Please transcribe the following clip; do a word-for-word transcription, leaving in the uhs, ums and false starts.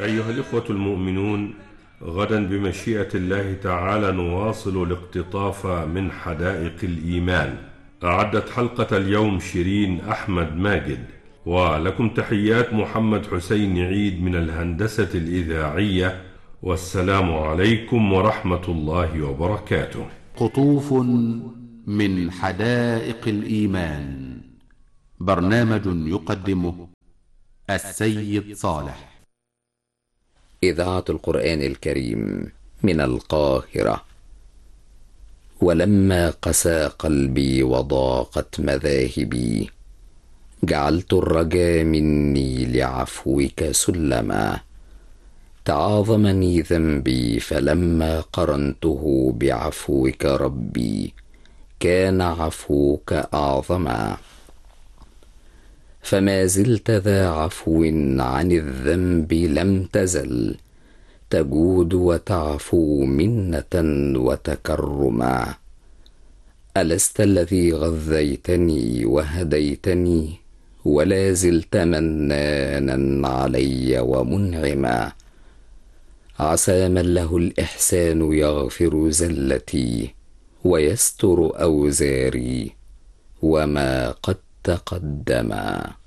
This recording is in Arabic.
أيها الإخوة المؤمنون، غدا بمشيئة الله تعالى نواصل الاقتطاف من حدائق الإيمان. أعدت حلقة اليوم شيرين أحمد ماجد، ولكم تحيات محمد حسين عيد من الهندسة الإذاعية، والسلام عليكم ورحمة الله وبركاته. قطوف من حدائق الإيمان، برنامج يقدمه السيد صالح. إذاعة القرآن الكريم من القاهرة. ولما قسى قلبي وضاقت مذاهبي، جعلت الرجا مني لعفوك سلما. تعاظمني ذنبي فلما قرنته بعفوك ربي، كان عفوك أعظما. فما زلت ذا عفو عن الذنب لم تزل، تجود وتعفو منة وتكرما. ألست الذي غذيتني وهديتني، ولا زلت منانا علي ومنعما. عسى من له الإحسان يغفر زلتي، ويستر أوزاري وما قد تقدما.